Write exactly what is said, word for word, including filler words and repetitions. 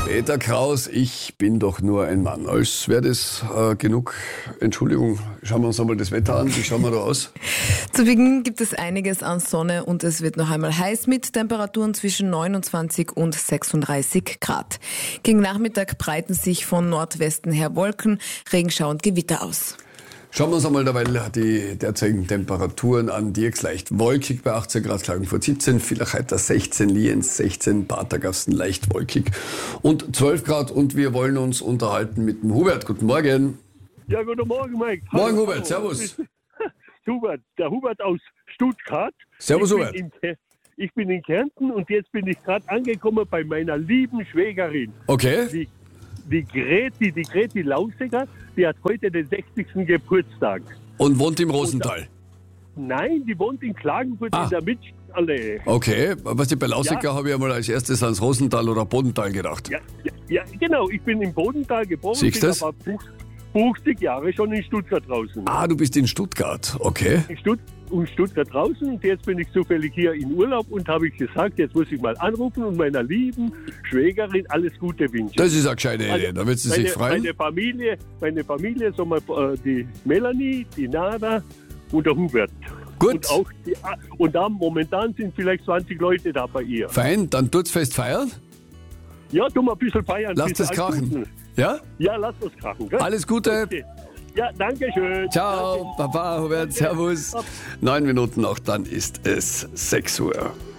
Peter Kraus, ich bin doch nur ein Mann. Als wäre das äh, genug. Entschuldigung, schauen wir uns einmal das Wetter an. Wie schauen wir da aus? Zu Beginn gibt es einiges an Sonne und es wird noch einmal heiß mit Temperaturen zwischen neunundzwanzig und sechsunddreißig Grad. Gegen Nachmittag breiten sich von Nordwesten her Wolken, Regenschauer und Gewitter aus. Schauen wir uns einmal dabei die derzeitigen Temperaturen an. Dirks leicht wolkig bei achtzehn Grad, Klagenfurt siebzehn, Villachheiter sechzehn, Lienz sechzehn, Patergassen leicht wolkig und zwölf Grad. Und wir wollen uns unterhalten mit dem Hubert. Guten Morgen. Ja, guten Morgen, Mike. Morgen, Hallo, Hubert. hallo. Servus. Hubert, der Hubert aus Stuttgart. Servus, ich Hubert. Bin in, ich bin in Kärnten und jetzt bin ich gerade angekommen bei meiner lieben Schwägerin. Okay. Die, die Greti, die Greti Lausiger, die hat heute den sechzigsten Geburtstag. Und wohnt im Rosental? Nein, die wohnt in Klagenfurt Ah. in der Mitschallee. Okay. Was ich bei Lausiger Ja. habe ich einmal als erstes ans Rosental oder Bodental gedacht. Ja, ja, ja, genau. Ich bin im Bodental geboren, Siehst bin du's? aber fünfzig Jahre schon in Stuttgart draußen. Ah, du bist in Stuttgart. Okay. In Stutt und Stuttgart draußen und jetzt bin ich zufällig hier in Urlaub und habe ich gesagt, jetzt muss ich mal anrufen und meiner lieben Schwägerin alles Gute wünschen. Das ist eine gescheite Idee. Da wird sie meine, sich freuen. Meine Familie, meine Familie, so mal, äh, die Melanie, die Nada und der Hubert. Gut. Und auch die, und da momentan sind vielleicht zwanzig Leute da bei ihr. Fein, dann tut's fest feiern. Ja, tu mal ein bisschen feiern. Lasst bisschen es krachen. angucken. Ja? Ja, lass es krachen. Gell? Alles Gute. Okay. Ja, danke schön. Ciao, Danke. Baba, Hubert, Servus. Neun Minuten noch, dann ist es sechs Uhr.